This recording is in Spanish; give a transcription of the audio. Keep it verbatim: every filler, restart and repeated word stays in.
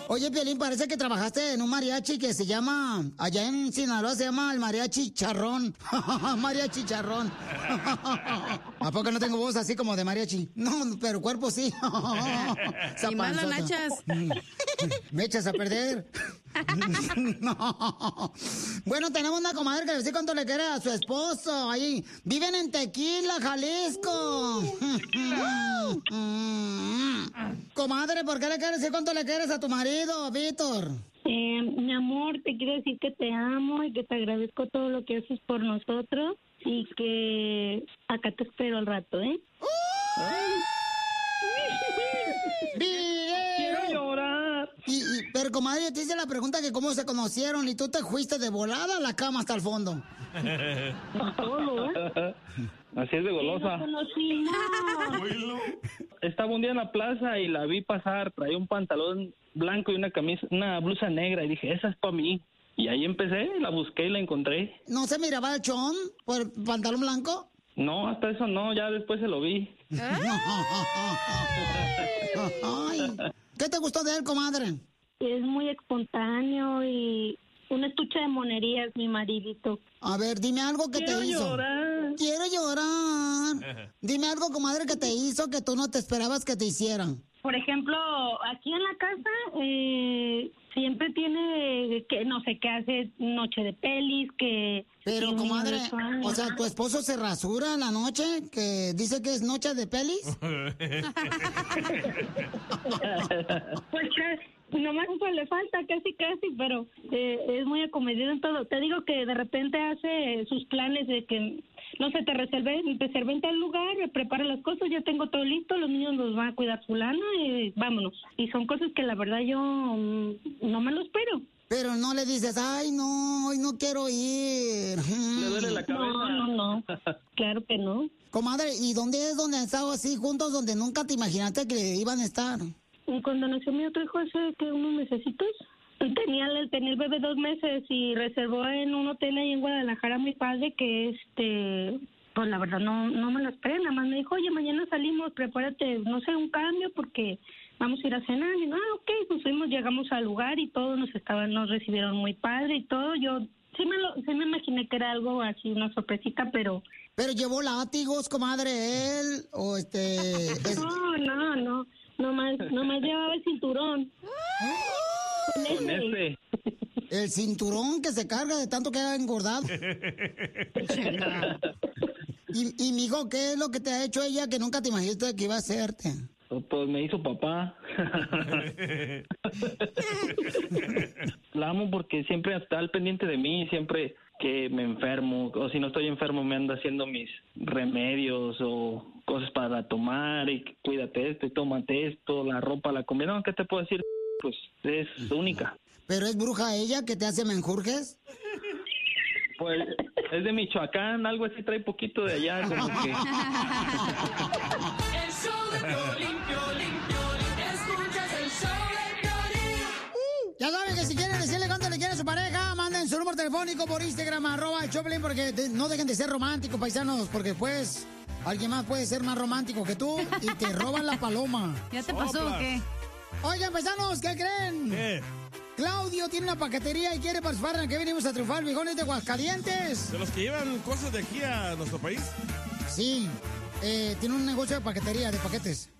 Oye, Piolín, parece que trabajaste en un mariachi que se llama, allá en Sinaloa se llama el mariachi charrón. Mariachi charrón. ¿A poco no tengo voz así como de mariachi? No, pero cuerpo sí. Y más las nachas. Me echas a perder. No. Bueno, tenemos una comadre que le dice cuánto le quiere a su esposo. Ahí viven en Tequila, Jalisco. Comadre, ¿por qué le quieres decir cuánto le quieres a tu marido, Víctor? Eh, mi amor, te quiero decir que te amo y que te agradezco todo lo que haces por nosotros y que acá te espero al rato, ¿eh? Quiero llorar. Y, y, pero, comadre, te hice la pregunta que cómo se conocieron y tú te fuiste de volada a la cama hasta el fondo. Así es de golosa. Estaba un día en la plaza y la vi pasar, traía un pantalón blanco y una camisa, una blusa negra y dije, esa es para mí. Y ahí empecé, la busqué y la encontré. ¿No se miraba el chón por el pantalón blanco? No, hasta eso no, ya después se lo vi. Ay. ¿Qué te gustó de él, comadre? Es muy espontáneo y un estuche de monerías, mi maridito. A ver, dime algo que Quiero te hizo. llorar. Quiero llorar. Dime algo, comadre, que te hizo que tú no te esperabas que te hicieran. Por ejemplo, aquí en la casa eh, siempre tiene que no sé qué hace noche de pelis, que... Pero, que comadre, niños son- o sea, ¿tu esposo se rasura en la noche? ¿Que dice que es noche de pelis? Pues que nomás pues le falta casi casi, pero eh, es muy acomedido en todo. Te digo que de repente hace sus planes de que no sé, te reservé, te reservé en tal lugar, prepara las cosas, ya tengo todo listo, los niños los van a cuidar fulana y vámonos. Y son cosas que la verdad yo mm, no me lo espero. Pero no le dices, ay, no, hoy no quiero ir. Le duele la cabeza. No, no, no. Claro que no. Comadre, ¿y dónde es donde han estado así juntos, donde nunca te imaginaste que iban a estar? Y cuando nació mi otro hijo hace que unos mesecitos, tenía el, tenía el bebé dos meses y reservó en un hotel ahí en Guadalajara a mi padre que este, pues la verdad no, no me lo esperé, nada más me dijo, oye, mañana salimos, prepárate, no sé, un cambio porque vamos a ir a cenar. Y no, ah, ok, pues fuimos, llegamos al lugar y todos nos estaban, nos recibieron muy padre y todo. Yo sí me lo, sí me imaginé que era algo así, una sorpresita, pero... Pero llevó látigos, comadre, él, o este... es- No, no, no, nomás, nomás llevaba el cinturón. Con Con ese. El cinturón que se carga de tanto que ha engordado. Y, y mijo, ¿qué es lo que te ha hecho ella que nunca te imaginaste que iba a hacerte? Pues me hizo papá. La amo porque siempre está al pendiente de mí, siempre que me enfermo, o si no estoy enfermo me anda haciendo mis remedios o cosas para tomar y cuídate esto y tómate esto, la ropa, la comida. No, ¿qué te puedo decir? Pues es única. ¿Pero es bruja ella que te hace menjurjes? Pues es de Michoacán, algo así, trae poquito de allá, como que... El show de Piolín, Piolín, Piolín. Escuchas el show de Piolín. Ya saben que si quieren decirle cuánto le quiere a su pareja, manden su número telefónico por Instagram, arroba el Choplin, porque de- no dejen de ser románticos, paisanos, porque pues alguien más puede ser más romántico que tú y te roban la paloma. ¿Ya te pasó o qué? Oigan, paisanos, ¿qué creen? ¿Qué? Claudio tiene una paquetería y quiere participar en el que venimos a triunfar, viejones de Aguascalientes. ¿De los que llevan cosas de aquí a nuestro país? Sí, eh, tiene un negocio de paquetería, de paquetes.